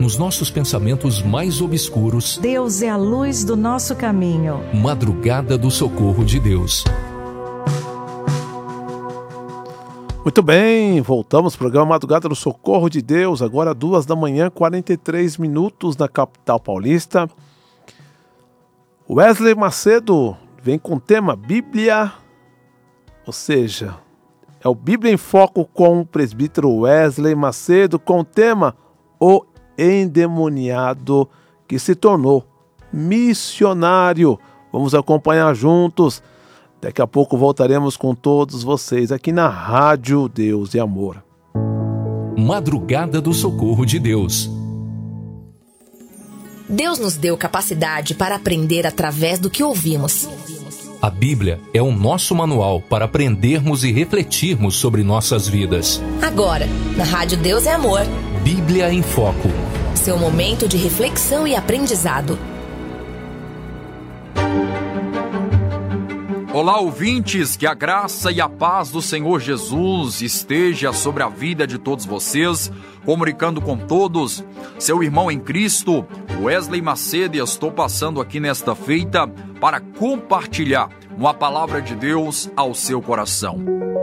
nos nossos pensamentos mais obscuros. Deus é a luz do nosso caminho. Madrugada do Socorro de Deus. Muito bem, voltamos ao programa Madrugada do Socorro de Deus, agora 2h, 43 minutos na capital paulista. Wesley Macedo vem com o tema Bíblia, ou seja, é o Bíblia em Foco com o presbítero Wesley Macedo, com o tema O Endemoniado que se tornou missionário. Vamos acompanhar juntos. Daqui a pouco voltaremos com todos vocês aqui na Rádio Deus e Amor. Madrugada do Socorro de Deus. Deus nos deu capacidade para aprender através do que ouvimos. A Bíblia é o nosso manual para aprendermos e refletirmos sobre nossas vidas. Agora, na Rádio Deus é Amor. Bíblia em Foco. Seu momento de reflexão e aprendizado. Olá, ouvintes, que a graça e a paz do Senhor Jesus esteja sobre a vida de todos vocês, comunicando com todos, seu irmão em Cristo, Wesley Macedo, e estou passando aqui nesta feita para compartilhar uma palavra de Deus ao seu coração.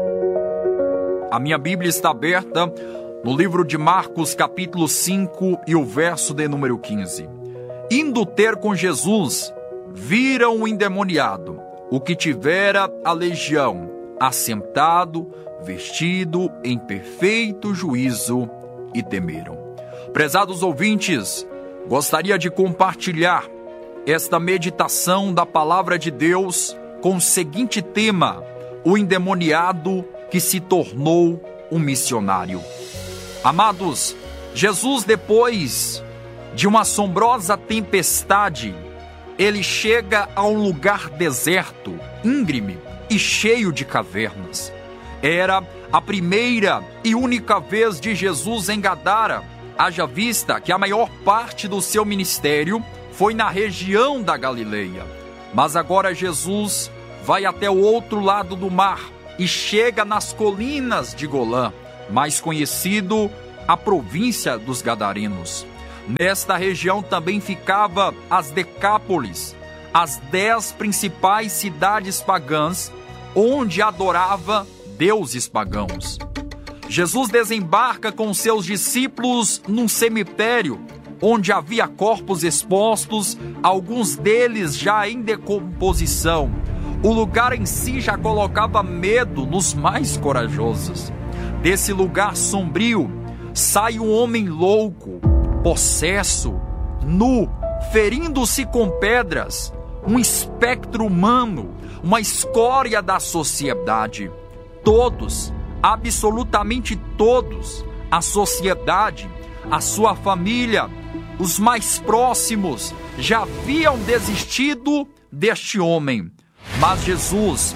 A minha Bíblia está aberta no livro de Marcos, capítulo 5 e o verso de número 15. Indo ter com Jesus, viram o endemoniado, o que tivera a legião, assentado, vestido em perfeito juízo, e temeram. Prezados ouvintes, gostaria de compartilhar esta meditação da palavra de Deus com o seguinte tema: o endemoniado que se tornou um missionário. Amados, Jesus, depois de uma assombrosa tempestade, ele chega a um lugar deserto, íngreme e cheio de cavernas. Era a primeira e única vez de Jesus em Gadara, haja vista que a maior parte do seu ministério foi na região da Galileia. Mas agora Jesus vai até o outro lado do mar e chega nas colinas de Golã, mais conhecido a província dos Gadarenos. Nesta região também ficava as Decápolis, as 10 principais cidades pagãs, onde adorava deuses pagãos. Jesus desembarca com seus discípulos num cemitério, onde havia corpos expostos, alguns deles já em decomposição. O lugar em si já colocava medo nos mais corajosos. Desse lugar sombrio, sai um homem louco, possesso, nu, ferindo-se com pedras, um espectro humano, uma escória da sociedade. Todos, absolutamente todos, a sociedade, a sua família, os mais próximos, já haviam desistido deste homem. Mas Jesus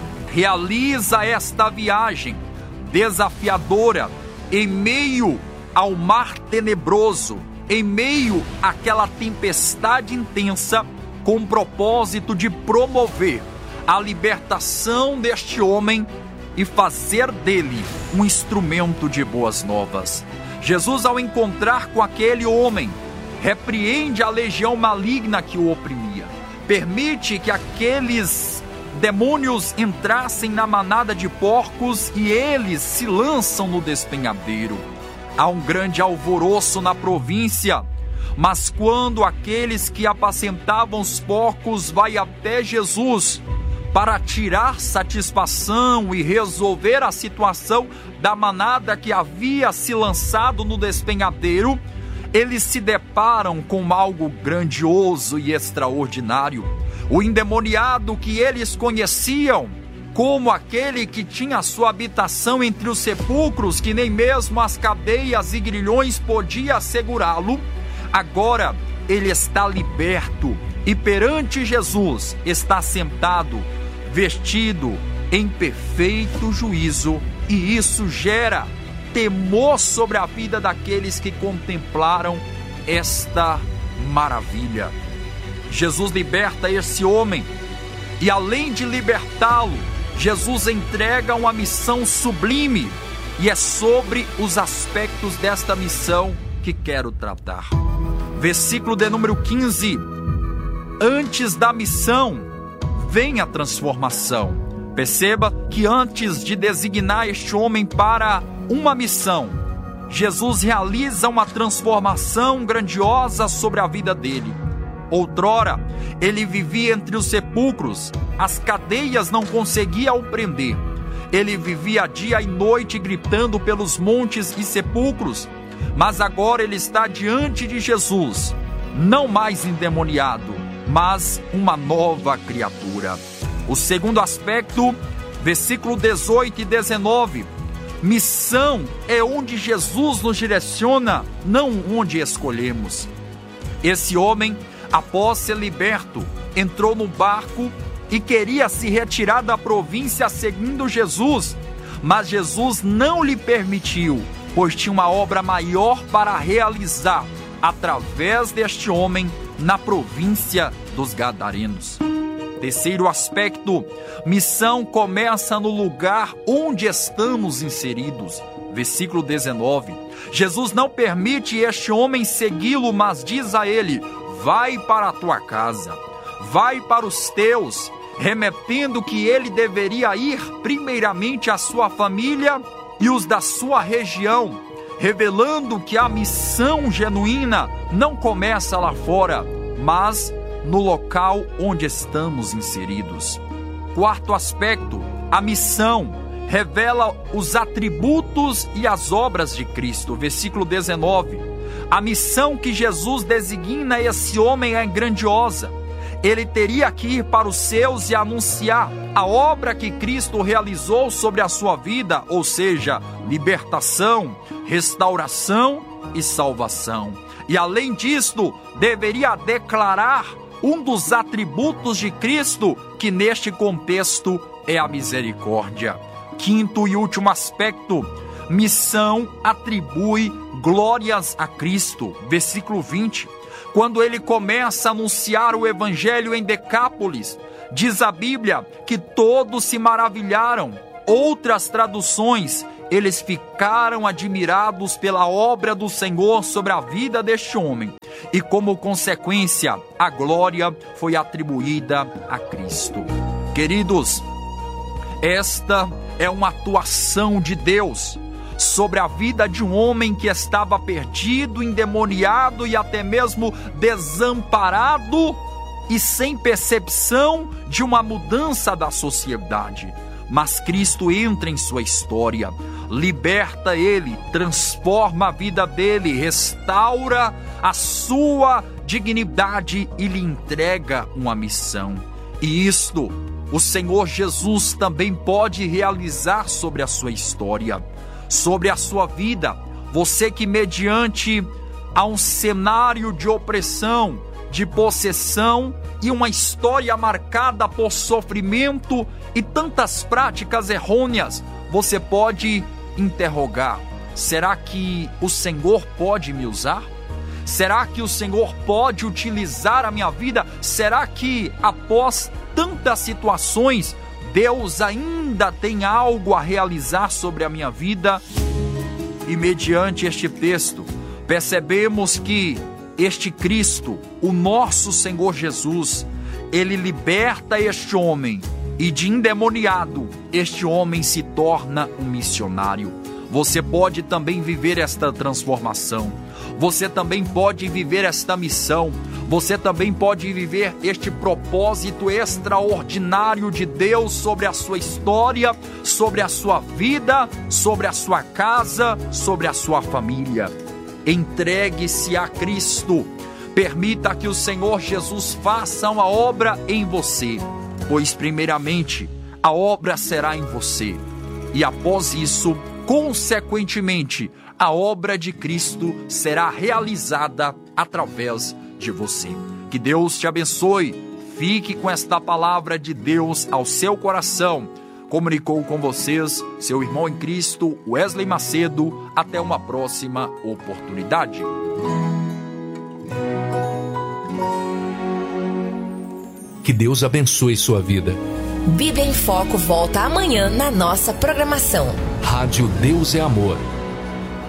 realiza esta viagem desafiadora em meio ao mar tenebroso, em meio àquela tempestade intensa, com o propósito de promover a libertação deste homem e fazer dele um instrumento de boas novas. Jesus, ao encontrar com aquele homem, repreende a legião maligna que o oprimia, permite que aqueles demônios entrassem na manada de porcos e eles se lançam no despenhadeiro. Há um grande alvoroço na província, mas quando aqueles que apacentavam os porcos vai até Jesus para tirar satisfação e resolver a situação da manada que havia se lançado no despenhadeiro, eles se deparam com algo grandioso e extraordinário. O endemoniado que eles conheciam como aquele que tinha sua habitação entre os sepulcros, que nem mesmo as cadeias e grilhões podia segurá-lo, agora ele está liberto e perante Jesus está sentado, vestido em perfeito juízo, e isso gera temor sobre a vida daqueles que contemplaram esta maravilha. Jesus liberta esse homem e, além de libertá-lo, Jesus entrega uma missão sublime, e é sobre os aspectos desta missão que quero tratar. Versículo de número 15. Antes da missão, vem a transformação. Perceba que antes de designar este homem para uma missão, Jesus realiza uma transformação grandiosa sobre a vida dele. Outrora, ele vivia entre os sepulcros, as cadeias não conseguiam o prender. Ele vivia dia e noite gritando pelos montes e sepulcros, mas agora ele está diante de Jesus, não mais endemoniado, mas uma nova criatura. O segundo aspecto, versículo 18 e 19. Missão é onde Jesus nos direciona, não onde escolhemos. Esse homem, após ser liberto, entrou no barco e queria se retirar da província seguindo Jesus, mas Jesus não lhe permitiu, pois tinha uma obra maior para realizar através deste homem na província dos Gadarenos. Terceiro aspecto, missão começa no lugar onde estamos inseridos. Versículo 19. Jesus não permite este homem segui-lo, mas diz a ele: vai para a tua casa, vai para os teus, remetendo que ele deveria ir primeiramente à sua família e os da sua região, revelando que a missão genuína não começa lá fora, mas no local onde estamos inseridos. Quarto aspecto, a missão revela os atributos e as obras de Cristo. Versículo 19. A missão que Jesus designa esse homem é grandiosa. Ele teria que ir para os seus e anunciar a obra que Cristo realizou sobre a sua vida, ou seja, libertação, restauração e salvação. E além disto, deveria declarar um dos atributos de Cristo, que neste contexto é a misericórdia. Quinto e último aspecto, missão atribui glórias a Cristo. Versículo 20. Quando ele começa a anunciar o evangelho em Decápolis, diz a Bíblia que todos se maravilharam. Outras traduções, eles ficaram admirados pela obra do Senhor sobre a vida deste homem. E como consequência, a glória foi atribuída a Cristo. Queridos, esta é uma atuação de Deus sobre a vida de um homem que estava perdido, endemoniado e até mesmo desamparado e sem percepção de uma mudança da sociedade. Mas Cristo entra em sua história, liberta ele, transforma a vida dele, restaura a sua dignidade e lhe entrega uma missão. E isto o Senhor Jesus também pode realizar sobre a sua história, sobre a sua vida. Você que mediante a um cenário de opressão, de possessão e uma história marcada por sofrimento e tantas práticas errôneas, você pode interrogar: será que o Senhor pode me usar? Será que o Senhor pode utilizar a minha vida? Será que após tantas situações, Deus ainda tem algo a realizar sobre a minha vida? E mediante este texto, percebemos que este Cristo, o nosso Senhor Jesus, ele liberta este homem e de endemoniado, este homem se torna um missionário. Você pode também viver esta transformação. Você também pode viver esta missão. Você também pode viver este propósito extraordinário de Deus sobre a sua história, sobre a sua vida, sobre a sua casa, sobre a sua família. Entregue-se a Cristo. Permita que o Senhor Jesus faça uma obra em você, pois primeiramente a obra será em você e após isso, consequentemente, a obra de Cristo será realizada através de você. Que Deus te abençoe. Fique com esta palavra de Deus ao seu coração. Comunicou com vocês seu irmão em Cristo, Wesley Macedo. Até uma próxima oportunidade. Que Deus abençoe sua vida. Bíblia em Foco volta amanhã na nossa programação. Rádio Deus é Amor.